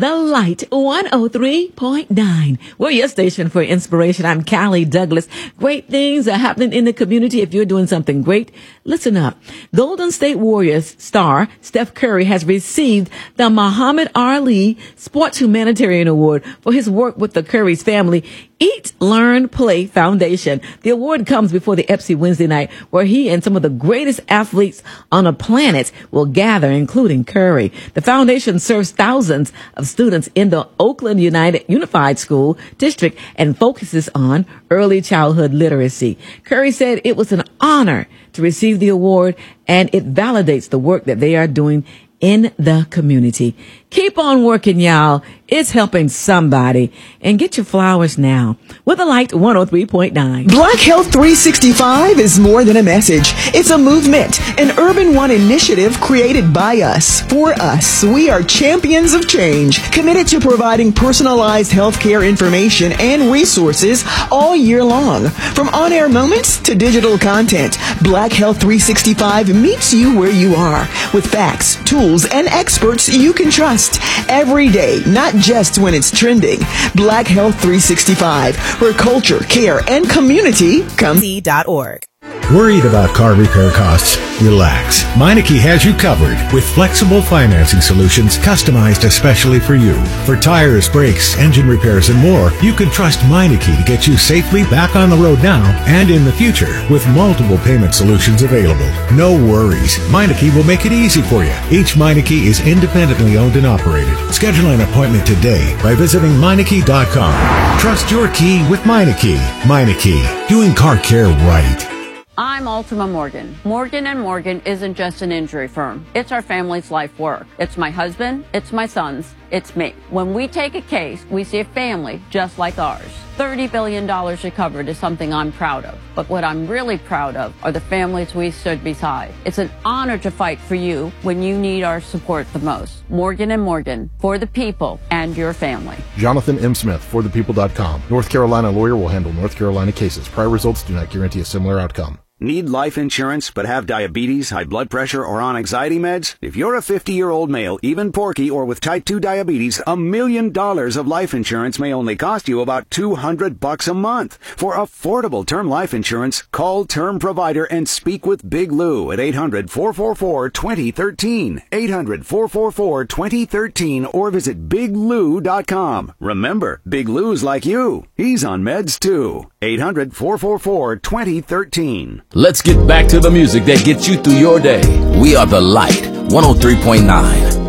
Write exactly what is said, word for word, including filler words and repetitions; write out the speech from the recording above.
The Light one oh three point nine. We're your station for inspiration. I'm Callie Douglas. Great things are happening in the community. If you're doing something great, listen up. Golden State Warriors star Steph Curry has received the Muhammad Ali Sports Humanitarian Award for his work with the Curry's family Eat, Learn, Play Foundation. The award comes before the Epsy Wednesday night, where he and some of the greatest athletes on the planet will gather, including Curry. The foundation serves thousands of students in the Oakland United Unified School District and focuses on early childhood literacy. Curry said it was an honor to receive the award, and it validates the work that they are doing in the community. Keep on working, y'all. It's helping somebody. And get your flowers now with The Light one oh three point nine. Black Health three sixty-five is more than a message. It's a movement, an Urban One initiative created by us, for us. We are champions of change, committed to providing personalized healthcare information and resources all year long. From on-air moments to digital content, Black Health three sixty-five meets you where you are with facts, tools, and experts you can trust every day, not just when it's trending. Black Health three sixty-five, where culture, care, and community come. dot org. Worried about car repair costs? Relax. Meineke has you covered with flexible financing solutions customized especially for you. For tires, brakes, engine repairs, and more, you can trust Meineke to get you safely back on the road now and in the future with multiple payment solutions available. No worries. Meineke will make it easy for you. Each Meineke is independently owned and operated. Schedule an appointment today by visiting Meineke dot com. Trust your key with Meineke. Meineke, doing car care right. I'm Ultima Morgan. Morgan and Morgan isn't just an injury firm. It's our family's life work. It's my husband, it's my sons, it's me. When we take a case, we see a family just like ours. thirty billion dollars recovered is something I'm proud of. But what I'm really proud of are the families we stood beside. It's an honor to fight for you when you need our support the most. Morgan and Morgan, for the people and your family. Jonathan M. Smith, for the people dot com. North Carolina lawyer will handle North Carolina cases. Prior results do not guarantee a similar outcome. Need life insurance but have diabetes, high blood pressure, or on anxiety meds? If you're a fifty-year-old male, even porky, or with type two diabetes, a million dollars of life insurance may only cost you about two hundred bucks a month. For affordable term life insurance, call Term Provider and speak with Big Lou at eight hundred, four four four, two zero one three, eight hundred, four four four, two zero one three, or visit big lou dot com. Remember, Big Lou's like you. He's on meds too. eight hundred, four four four, two zero one three. Let's get back to the music that gets you through your day. We are The Light one oh three point nine.